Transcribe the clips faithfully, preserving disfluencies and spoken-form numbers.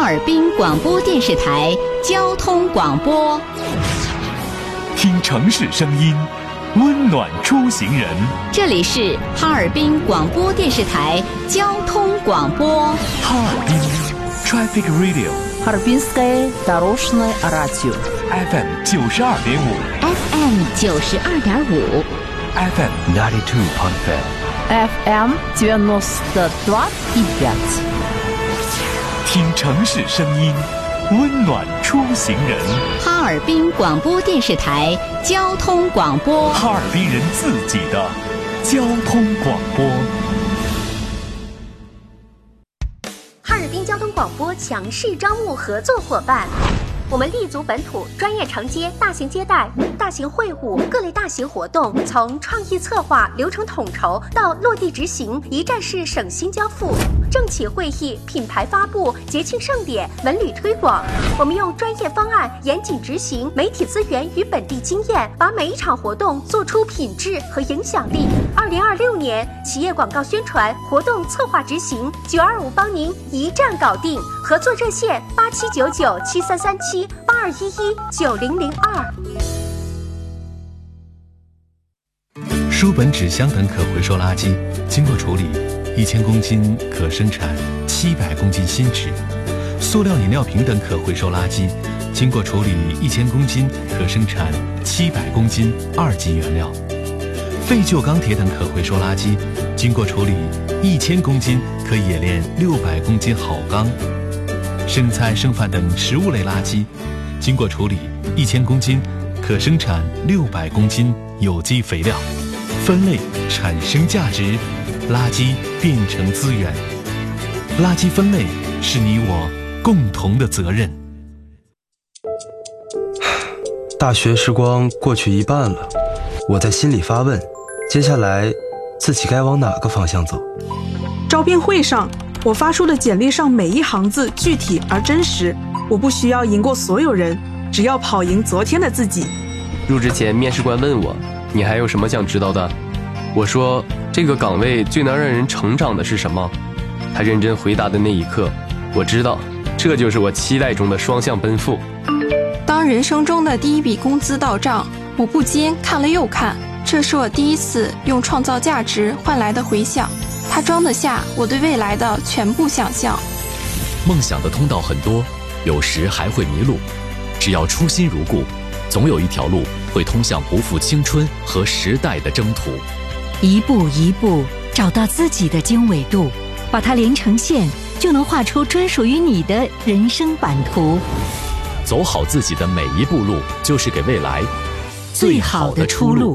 尔滨广播电视台交通广播。 听城市声音，温暖出行人。 这里是哈尔滨广播电视台交通广播。 哈尔滨 Traffic Radio， Harbinskaya Doroshная Radio F M 九十二点五 F M 九十二点五 F M ninety two point five F M девяносто два и пять。 听城市声音，温暖出行人。 哈尔滨广播电视台交通广播， 哈尔滨人自己的交通广播。 哈尔滨交通广播强势招募合作伙伴。我们立足本土，专业承接大型接待、大型会晤、各类大型活动，从创意策划、流程统筹到落地执行，一站式省心交付。政企会议、品牌发布、节庆盛典、文旅推广，我们用专业方案严谨执行，媒体资源与本地经验，把每一场活动做出品质和影响力。二零二六年企业广告宣传、活动策划执行，九二五帮您一站搞定。合作热线八七九九七三三七八二一一九零零二。 书本、纸箱等可回收垃圾经过处理，一千公斤可生产七百公斤新纸；塑料饮料瓶等可回收垃圾经过处理，一千公斤可生产七百公斤二级原料；废旧钢铁等可回收垃圾经过处理，一千公斤可冶炼六百公斤好钢；生菜、剩饭等食物类垃圾经过处理，一千公斤可生产六百公斤有机肥料。分类产生价值，垃圾变成资源。垃圾分类是你我共同的责任。 大学时光过去一半了，我在心里发问，接下来自己该往哪个方向走？ 招聘会上，我发出的简历上每一行字具体而真实，我不需要赢过所有人，只要跑赢昨天的自己。 入职前，面试官问我，你还有什么想知道的？我说，这个岗位最能让人成长的是什么？他认真回答的那一刻，我知道，这就是我期待中的双向奔赴。 当人生中的第一笔工资到账，我不禁看了又看，这是我第一次用创造价值换来的回响，它装得下我对未来的全部想象。 梦想的通道很多，有时还会迷路，只要初心如故，总有一条路会通向不负青春和时代的征途。 一步一步找到自己的经纬度，把它连成线，就能画出专属于你的人生版图。 走好自己的每一步路，就是给未来最好的出路。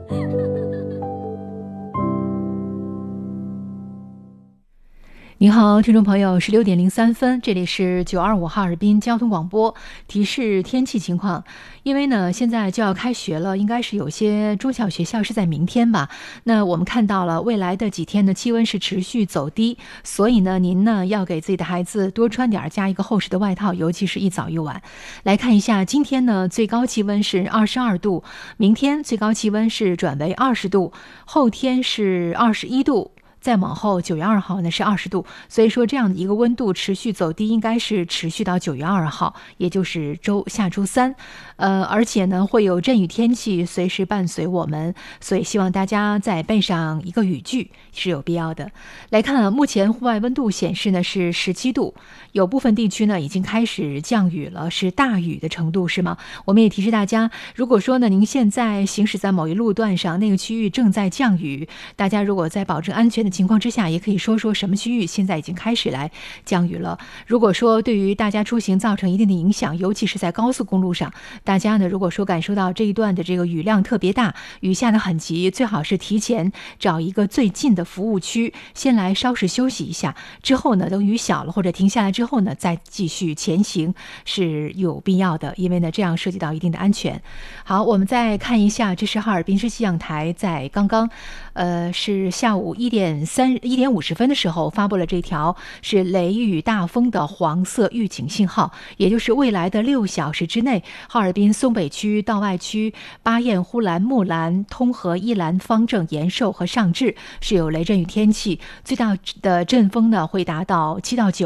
你好，听众朋友，十六点零三分，这里是九二五哈尔滨交通广播，提示天气情况。因为呢，现在就要开学了，应该是有些中小学校是在明天吧。那我们看到了未来的几天呢，气温是持续走低，所以呢，您呢要给自己的孩子多穿点，加一个厚实的外套，尤其是一早一晚。来看一下，今天呢最高气温是二十二度，明天最高气温是转为二十度，后天是二十一度。再往后九月二号呢是二十度，所以说这样的一个温度持续走低，应该是持续到九月二号，也就是周下周三。呃，而且呢会有阵雨天气随时伴随我们，所以希望大家再备上一个雨具是有必要的。来看啊，目前户外温度显示呢是十七度，有部分地区呢已经开始降雨了，是大雨的程度是吗？我们也提示大家，如果说呢您现在行驶在某一路段上，那个区域正在降雨，大家如果在保证安全的情况之下，也可以说说什么区域现在已经开始来降雨了。如果说对于大家出行造成一定的影响，尤其是在高速公路上，大家呢如果说感受到这一段的这个雨量特别大，雨下得很急，最好是提前找一个最近的服务区先来稍事休息一下，之后呢等雨小了或者停下来之后呢再继续前行是有必要的，因为呢这样涉及到一定的安全。好，我们再看一下，这是哈尔滨市气象台在刚刚呃是下午一点三一点五十分的时候发布了这条是雷雨大风的黄色预警信号，也就是未来的六小时之内，哈尔滨松北区、道外区、巴彦、呼兰、木兰、通河、依兰、方正、延寿和上志是有雷阵雨天气，最大的阵风呢会达到七到九